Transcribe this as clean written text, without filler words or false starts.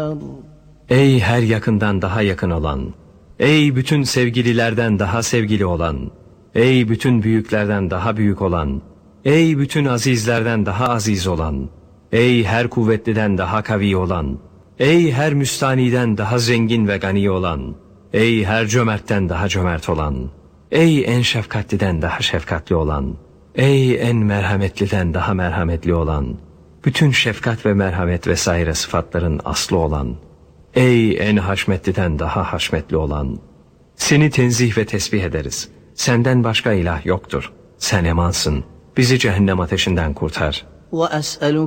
أكبر. Ey her yakından daha yakın olan, ey bütün sevgililerden daha sevgili olan, ey bütün büyüklerden daha büyük olan, ey bütün azizlerden daha aziz olan, ey her kuvvetliden daha kavi olan, ey her müstaniden daha zengin ve gani olan, ey her cömertten daha cömert olan, ey en şefkatliden daha şefkatli olan, ey en merhametliden daha merhametli olan, bütün şefkat ve merhamet vesaire sıfatların aslı olan, ey en haşmetliden daha haşmetli olan, seni tenzih ve tesbih ederiz. Senden başka ilah yoktur. Sen emansın. Bizi cehennem ateşinden kurtar. وأسألك